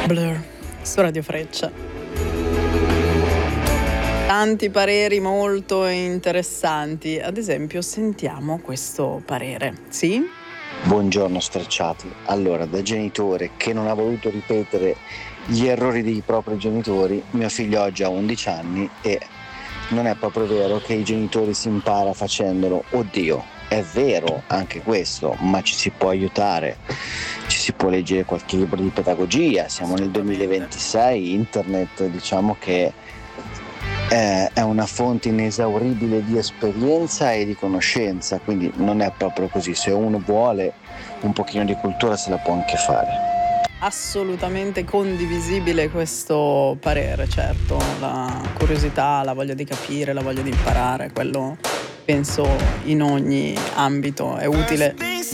Blur su Radio Freccia. Tanti pareri molto interessanti. Ad esempio, sentiamo questo parere. Sì? Buongiorno Sfrecciati. Allora, da genitore che non ha voluto ripetere gli errori dei propri genitori, mio figlio oggi ha 11 anni e non è proprio vero che i genitori si impara facendolo. Oddio, è vero anche questo, ma ci si può aiutare, ci si può leggere qualche libro di pedagogia. Siamo nel 2026, internet diciamo che è una fonte inesauribile di esperienza e di conoscenza, quindi non è proprio così. Se uno vuole un pochino di cultura se la può anche fare. Assolutamente condivisibile questo parere, certo, la curiosità, la voglia di capire, la voglia di imparare, quello penso in ogni ambito è utile.